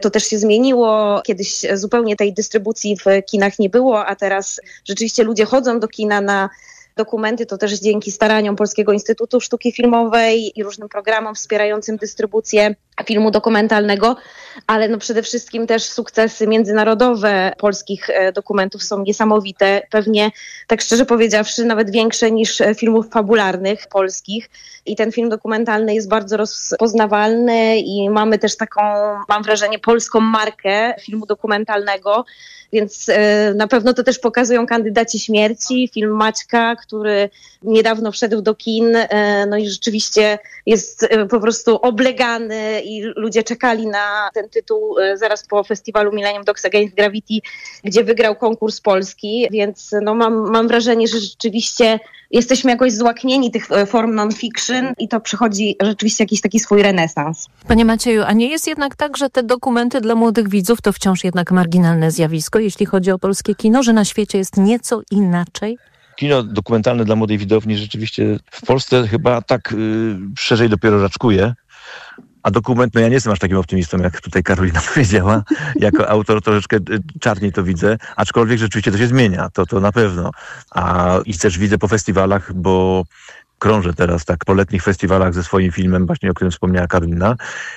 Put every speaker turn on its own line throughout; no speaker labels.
To też się zmieniło. Kiedyś zupełnie tej dystrybucji w kinach nie było, a teraz rzeczywiście ludzie chodzą do kina na dokumenty, to też dzięki staraniom Polskiego Instytutu Sztuki Filmowej i różnym programom wspierającym dystrybucję filmu dokumentalnego, ale przede wszystkim też sukcesy międzynarodowe polskich dokumentów są niesamowite. Pewnie, tak szczerze powiedziawszy, nawet większe niż filmów fabularnych polskich. I ten film dokumentalny jest bardzo rozpoznawalny i mamy też taką, mam wrażenie, polską markę filmu dokumentalnego, więc na pewno to też pokazują Kandydaci śmierci, film Maćka, który niedawno wszedł do kin, no i rzeczywiście jest po prostu oblegany i ludzie czekali na ten tytuł zaraz po festiwalu Millennium Dogs Against Gravity, gdzie wygrał konkurs polski, więc no mam wrażenie, że rzeczywiście jesteśmy jakoś złaknieni tych form non-fiction i to przychodzi rzeczywiście jakiś taki swój renesans.
Panie Macieju, a nie jest jednak tak, że te dokumenty dla młodych widzów to wciąż jednak marginalne zjawisko, jeśli chodzi o polskie kino, że na świecie jest nieco inaczej?
Kino dokumentalne dla młodej widowni rzeczywiście w Polsce chyba tak szerzej dopiero raczkuje. A dokument, no ja nie jestem aż takim optymistą, jak tutaj Karolina powiedziała. Jako autor troszeczkę czarniej to widzę, aczkolwiek rzeczywiście to się zmienia, to na pewno. I też widzę po festiwalach, bo krążę teraz tak po letnich festiwalach ze swoim filmem, właśnie o którym wspomniała Karolina.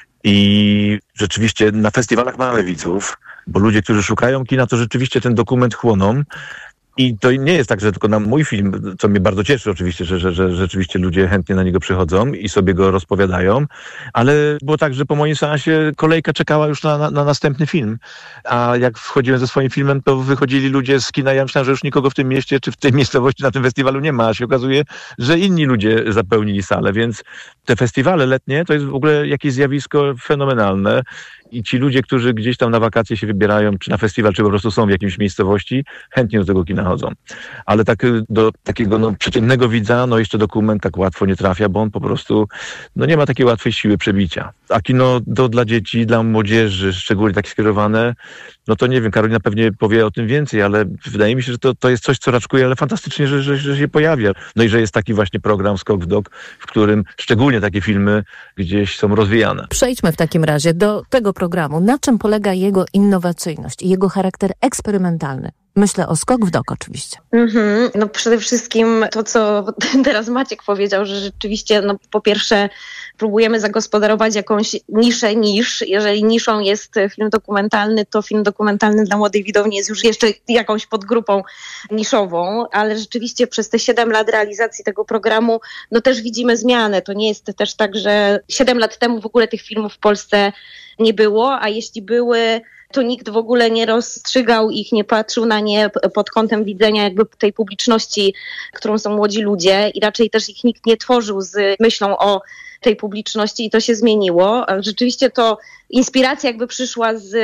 I rzeczywiście na festiwalach mamy widzów, bo ludzie, którzy szukają kina, to rzeczywiście ten dokument chłoną. I to nie jest tak, że tylko na mój film, co mnie bardzo cieszy oczywiście, że rzeczywiście ludzie chętnie na niego przychodzą i sobie go rozpowiadają, ale było tak, że po moim seansie kolejka czekała już na następny film. A jak wchodziłem ze swoim filmem, to wychodzili ludzie z kina, ja myślałem, że już nikogo w tym mieście czy w tej miejscowości na tym festiwalu nie ma, a się okazuje, że inni ludzie zapełnili salę, więc te festiwale letnie to jest w ogóle jakieś zjawisko fenomenalne. I ci ludzie, którzy gdzieś tam na wakacje się wybierają, czy na festiwal, czy po prostu są w jakiejś miejscowości, chętnie do tego kina chodzą. Ale tak do takiego przeciętnego widza, jeszcze dokument tak łatwo nie trafia, bo on po prostu nie ma takiej łatwej siły przebicia. A kino dla dzieci, dla młodzieży, szczególnie tak skierowane, to nie wiem, Karolina pewnie powie o tym więcej, ale wydaje mi się, że to jest coś, co raczkuje, ale fantastycznie, że się pojawia. No i że jest taki właśnie program Skok w Dok, w którym szczególnie takie filmy gdzieś są rozwijane.
Przejdźmy w takim razie do tego programu. Na czym polega jego innowacyjność i jego charakter eksperymentalny? Myślę o Skok w Dok oczywiście.
No przede wszystkim to, co teraz Maciek powiedział, że rzeczywiście po pierwsze próbujemy zagospodarować jakąś niszę nisz. Jeżeli niszą jest film dokumentalny, to film dokumentalny dla młodej widowni jest już jeszcze jakąś podgrupą niszową, ale rzeczywiście przez te 7 lat realizacji tego programu też widzimy zmianę. To nie jest też tak, że 7 lat temu w ogóle tych filmów w Polsce nie było, a jeśli były, to nikt w ogóle nie rozstrzygał ich, nie patrzył na nie pod kątem widzenia jakby tej publiczności, którą są młodzi ludzie i raczej też ich nikt nie tworzył z myślą o tej publiczności i to się zmieniło. Rzeczywiście to inspiracja jakby przyszła z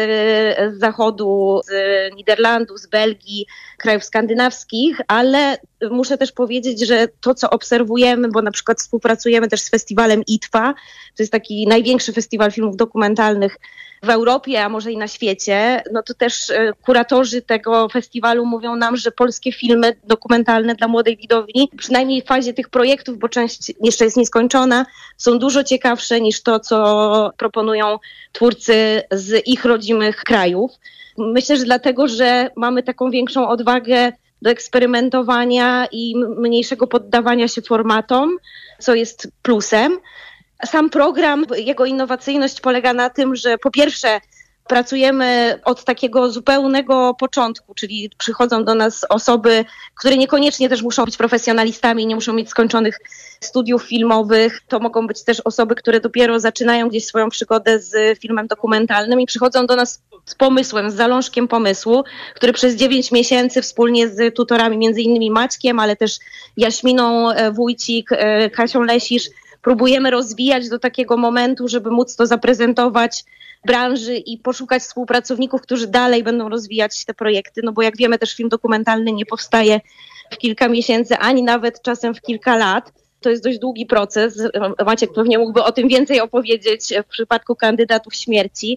zachodu, z Niderlandów, z Belgii, krajów skandynawskich, ale muszę też powiedzieć, że to, co obserwujemy, bo na przykład współpracujemy też z festiwalem ITFA, to jest taki największy festiwal filmów dokumentalnych w Europie, a może i na świecie, to też kuratorzy tego festiwalu mówią nam, że polskie filmy dokumentalne dla młodej widowni, przynajmniej w fazie tych projektów, bo część jeszcze jest nieskończona, są dużo ciekawsze niż to, co proponują twórcy z ich rodzimych krajów. Myślę, że dlatego, że mamy taką większą odwagę do eksperymentowania i mniejszego poddawania się formatom, co jest plusem. Sam program, jego innowacyjność polega na tym, że po pierwsze pracujemy od takiego zupełnego początku, czyli przychodzą do nas osoby, które niekoniecznie też muszą być profesjonalistami, nie muszą mieć skończonych studiów filmowych. To mogą być też osoby, które dopiero zaczynają gdzieś swoją przygodę z filmem dokumentalnym i przychodzą do nas z pomysłem, z zalążkiem pomysłu, który przez 9 miesięcy wspólnie z tutorami, między innymi Maćkiem, ale też Jaśminą Wójcik, Kasią Lesisz, próbujemy rozwijać do takiego momentu, żeby móc to zaprezentować branży i poszukać współpracowników, którzy dalej będą rozwijać te projekty, bo jak wiemy też film dokumentalny nie powstaje w kilka miesięcy, ani nawet czasem w kilka lat. To jest dość długi proces. Maciek pewnie mógłby o tym więcej opowiedzieć w przypadku Kandydatów śmierci,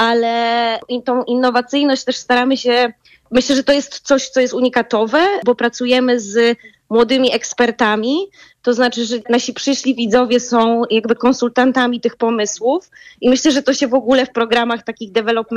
ale tą innowacyjność też staramy się. Myślę, że to jest coś, co jest unikatowe, bo pracujemy z młodymi ekspertami, to znaczy, że nasi przyszli widzowie są jakby konsultantami tych pomysłów i myślę, że to się w ogóle w programach takich